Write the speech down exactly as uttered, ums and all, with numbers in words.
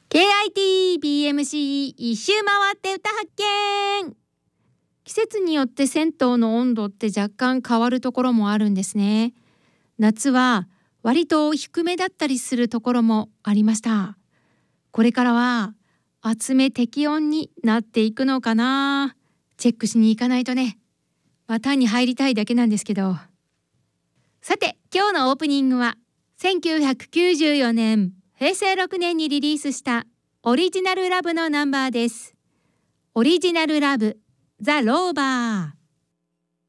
ケーアイティービーエムシー 一周回って歌発見。季節によって銭湯の温度って若干変わるところもあるんですね。夏は割と低めだったりするところもありました。これからは厚め適温になっていくのかな。チェックしに行かないとね。まあ単に入りたいだけなんですけど。さて今日のオープニングはせんきゅうひゃくきゅうじゅうよねんへいせいろくねんにリリースしたオリジナルラブのナンバーです。オリジナルラブザ・ローバー。